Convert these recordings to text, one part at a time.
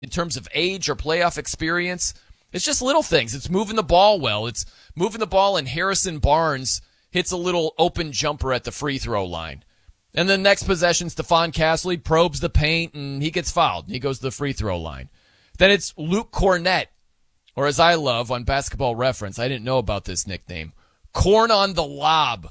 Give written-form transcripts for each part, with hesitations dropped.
in terms of age or playoff experience. It's just little things. It's moving the ball well. It's moving the ball, and Harrison Barnes hits a little open jumper at the free throw line. And then next possession, Stephon Castle probes the paint, and he gets fouled. And he goes to the free throw line. Then it's Luke Cornett, or as I love on Basketball Reference, I didn't know about this nickname, Corn on the Lob.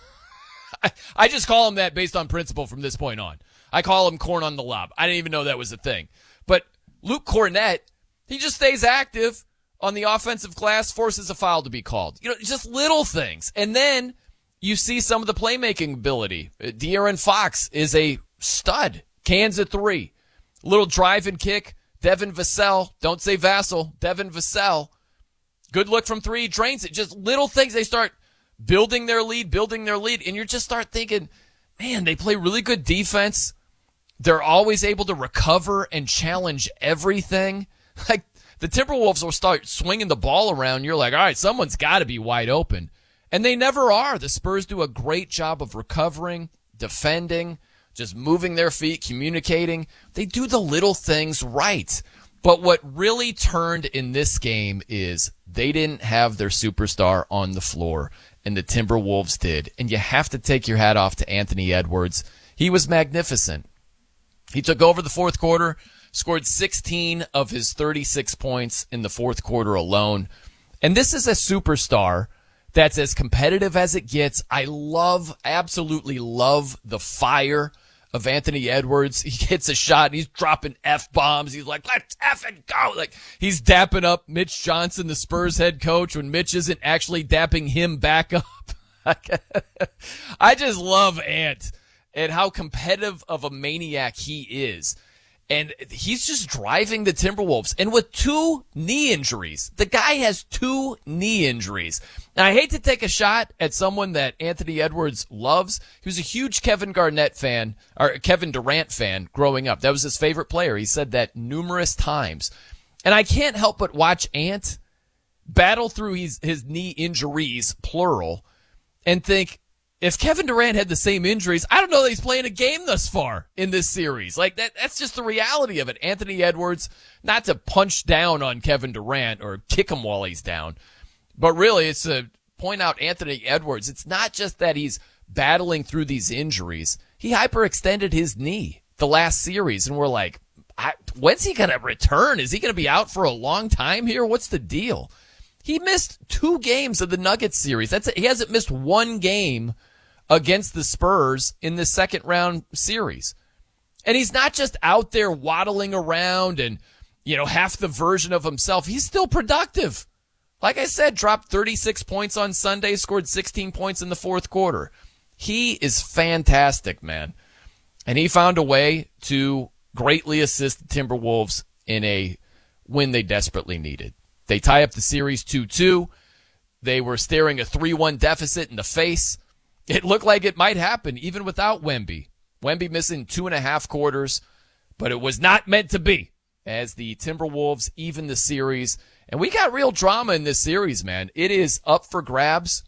I just call him that based on principle from this point on. I call him Corn on the Lob. I didn't even know that was a thing. But Luke Cornett, he just stays active on the offensive glass, forces a foul to be called. Just little things. And then you see some of the playmaking ability. De'Aaron Fox is a stud. Cans a three. Little drive and kick. Devin Vassell. Don't say Vassell. Devin Vassell. Good look from three. Drains it. Just little things. They start building their lead. And you just start thinking, man, they play really good defense. They're always able to recover and challenge everything. Like, the Timberwolves will start swinging the ball around. You're like, all right, someone's got to be wide open. And they never are. The Spurs do a great job of recovering, defending, just moving their feet, communicating. They do the little things right. But what really turned in this game is they didn't have their superstar on the floor, and the Timberwolves did. And you have to take your hat off to Anthony Edwards. He was magnificent. He took over the fourth quarter, scored 16 of his 36 points in the fourth quarter alone. And this is a superstar that's as competitive as it gets. I absolutely love the fire of Anthony Edwards. He hits a shot and he's dropping F-bombs. He's like, let's effing go. Like, he's dapping up Mitch Johnson, the Spurs head coach, when Mitch isn't actually dapping him back up. I just love Ant and how competitive of a maniac he is. And he's just driving the Timberwolves. And with 2 knee injuries, the guy has 2 knee injuries. And I hate to take a shot at someone that Anthony Edwards loves. He was a huge Kevin Durant fan growing up. That was his favorite player. He said that numerous times. And I can't help but watch Ant battle through his knee injuries, plural, and think, if Kevin Durant had the same injuries, I don't know that he's playing a game thus far in this series. Like, that's just the reality of it. Anthony Edwards, not to punch down on Kevin Durant or kick him while he's down, but really it's to point out Anthony Edwards. It's not just that he's battling through these injuries. He hyperextended his knee the last series, and we're like, when's he going to return? Is he going to be out for a long time here? What's the deal? He missed 2 games of the Nuggets series. He hasn't missed 1 game against the Spurs in the second round series. And he's not just out there waddling around and, half the version of himself. He's still productive. Like I said, dropped 36 points on Sunday, scored 16 points in the fourth quarter. He is fantastic, man. And he found a way to greatly assist the Timberwolves in a win they desperately needed. They tie up the series 2-2. They were staring a 3-1 deficit in the face. It looked like it might happen even without Wemby. Wemby missing 2.5 quarters, but it was not meant to be as the Timberwolves even the series. And we got real drama in this series, man. It is up for grabs.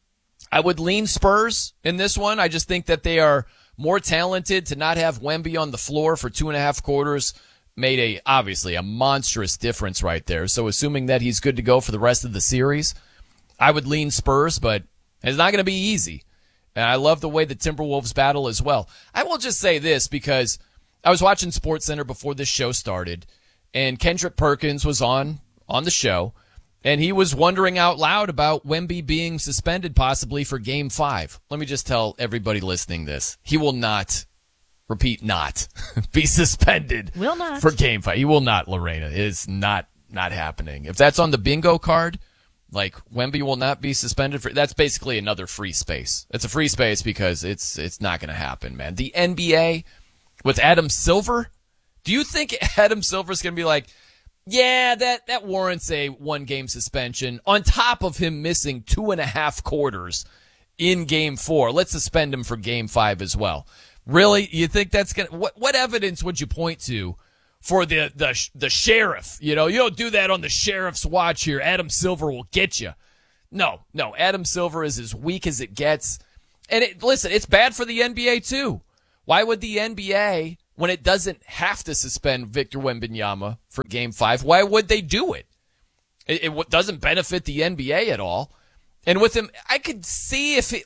I would lean Spurs in this one. I just think that they are more talented. To not have Wemby on the floor for 2.5 quarters made obviously a monstrous difference right there. So assuming that he's good to go for the rest of the series, I would lean Spurs, but it's not going to be easy. And I love the way the Timberwolves battle as well. I will just say this because I was watching SportsCenter before this show started, and Kendrick Perkins was on the show, and he was wondering out loud about Wemby being suspended possibly for Game 5. Let me just tell everybody listening this. He will not, repeat, not, be suspended for Game 5. He will not, Lorena. It is not happening. If that's on the bingo card, like, Wemby will not be suspended that's basically another free space. It's a free space because it's not going to happen, man. The NBA with Adam Silver, do you think Adam Silver's going to be like, yeah, that warrants a 1-game suspension on top of him missing 2.5 quarters in Game 4. Let's suspend him for Game 5 as well. Really? You think that's going to, what evidence would you point to for the sheriff? You don't do that on the sheriff's watch here. Adam Silver will get you. No, Adam Silver is as weak as it gets. And listen, it's bad for the NBA too. Why would the NBA when it doesn't have to suspend Victor Wembanyama for Game 5? Why would they do it? It doesn't benefit the NBA at all. And with him, I could see if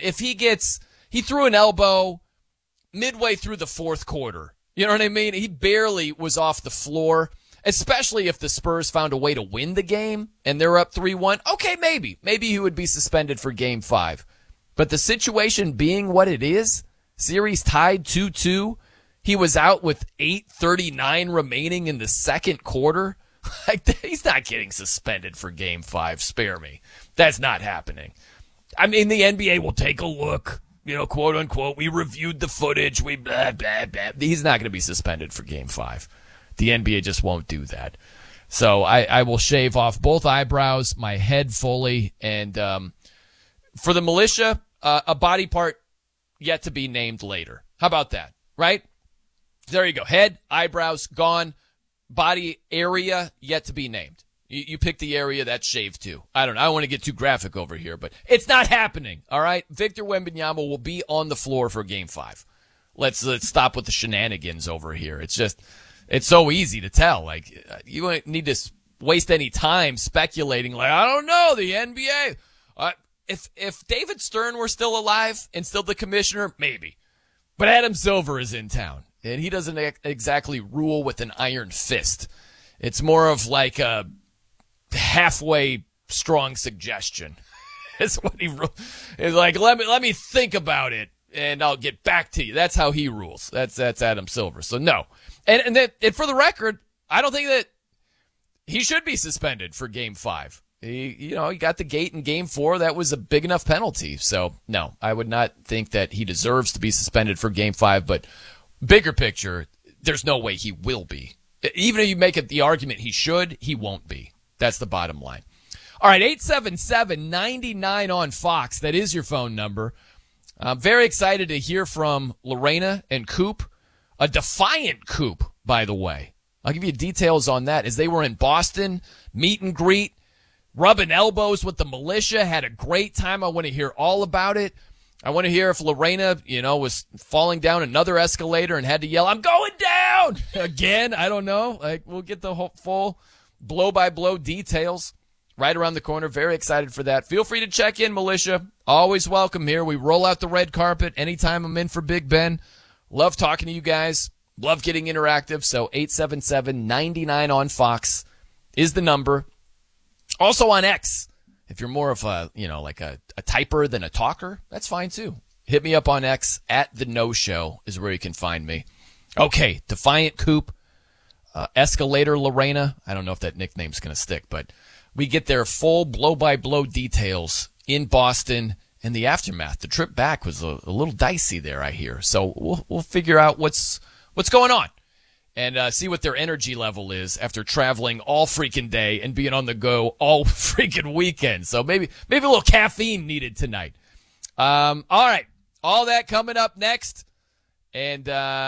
he threw an elbow midway through the fourth quarter. You know what I mean? He barely was off the floor, especially if the Spurs found a way to win the game and they're up 3-1. Okay, maybe he would be suspended for Game 5. But the situation being what it is, series tied 2-2, he was out with 8:39 remaining in the second quarter. He's not getting suspended for Game 5. Spare me. That's not happening. I mean, the NBA will take a look, quote unquote. We reviewed the footage. We blah, blah, blah. He's not going to be suspended for Game 5. The NBA just won't do that. So I will shave off both eyebrows, my head fully, and for the militia, a body part yet to be named later. How about that? Right? There you go. Head, eyebrows, gone. Body area yet to be named. You pick the area that's shaved too. I don't know. I don't want to get too graphic over here, but it's not happening. All right. Victor Wembanyama will be on the floor for Game 5. Let's stop with the shenanigans over here. It's so easy to tell. Like, you don't need to waste any time speculating. Like, I don't know, the NBA. If David Stern were still alive and still the commissioner, maybe. But Adam Silver is in town. And he doesn't exactly rule with an iron fist. It's more of like a halfway strong suggestion. It's what he is like. Let me think about it, and I'll get back to you. That's how he rules. That's Adam Silver. So no, and for the record, I don't think that he should be suspended for Game 5. He got the gate in Game 4. That was a big enough penalty. So no, I would not think that he deserves to be suspended for Game 5. But bigger picture, there's no way he will be. Even if you make it the argument he should, he won't be. That's the bottom line. All right, 877-99 on Fox. That is your phone number. I'm very excited to hear from Lorena and Coop. A defiant Coop, by the way. I'll give you details on that. As they were in Boston, meet and greet, rubbing elbows with the militia, had a great time. I want to hear all about it. I want to hear if Lorena, was falling down another escalator and had to yell, "I'm going down!" again. I don't know. Like, we'll get the whole full blow-by-blow details right around the corner. Very excited for that. Feel free to check in, militia. Always welcome here. We roll out the red carpet anytime I'm in for Big Ben. Love talking to you guys. Love getting interactive. So 877-99 on Fox is the number. Also on X. If you're more of a, like a typer than a talker, that's fine too. Hit me up on X at The No Show is where you can find me. Okay, Defiant Coop, Escalator Lorena. I don't know if that nickname's going to stick, but we get their full blow-by-blow details in Boston and the aftermath. The trip back was a little dicey there, I hear. So we'll figure out what's going on and see what their energy level is after traveling all freaking day and being on the go all freaking weekend. So maybe a little caffeine needed tonight. All right. All that coming up next. And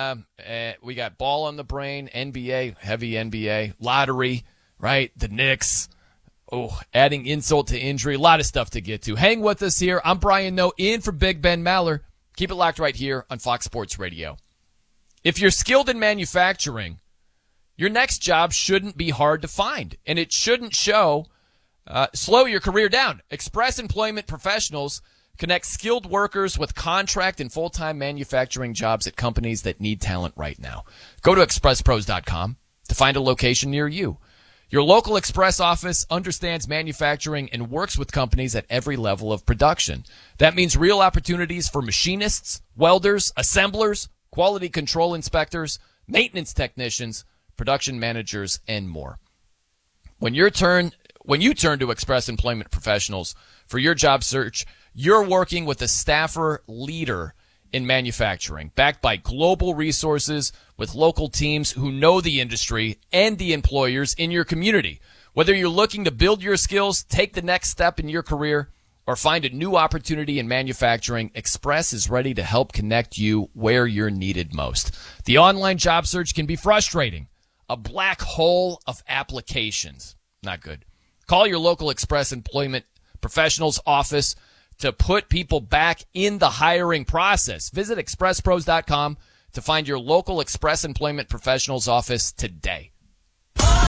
we got ball on the brain, NBA, heavy NBA, lottery, right? The Knicks. Oh, adding insult to injury. A lot of stuff to get to. Hang with us here. I'm Brian Noe, in for Big Ben Maller. Keep it locked right here on Fox Sports Radio. If you're skilled in manufacturing, your next job shouldn't be hard to find, and it shouldn't slow your career down. Express Employment Professionals connect skilled workers with contract and full-time manufacturing jobs at companies that need talent right now. Go to expresspros.com to find a location near you. Your local Express office understands manufacturing and works with companies at every level of production. That means real opportunities for machinists, welders, assemblers, quality control inspectors, maintenance technicians, production managers, and more. When you turn to Express Employment Professionals for your job search, you're working with a staffer leader in manufacturing, backed by global resources with local teams who know the industry and the employers in your community. Whether you're looking to build your skills, take the next step in your career, or find a new opportunity in manufacturing, Express is ready to help connect you where you're needed most. The online job search can be frustrating. A black hole of applications. Not good. Call your local Express Employment Professionals office to put people back in the hiring process. Visit expresspros.com to find your local Express Employment Professionals office today.